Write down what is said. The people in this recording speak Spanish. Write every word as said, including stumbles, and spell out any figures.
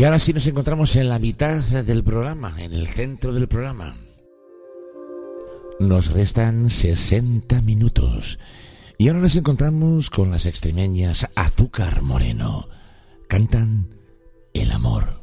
Y ahora sí nos encontramos en la mitad del programa, en el centro del programa. Nos restan sesenta minutos. Y ahora nos encontramos con las extremeñas Azúcar Moreno. Cantan El amor.